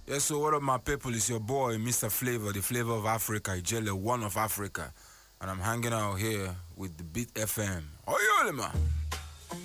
Yes, so what up, my people? It's your boy, Mr. Flavor, the flavor of Africa, Ijele, one of Africa. And I'm hanging out here with the Beat FM. Oh, yeah, man.